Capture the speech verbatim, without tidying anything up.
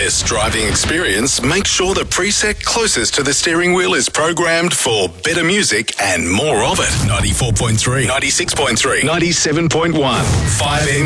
best driving experience, make sure the preset closest to the steering wheel is programmed for better music and more of it. ninety-four point three, ninety-six point three, ninety-seven point one, five N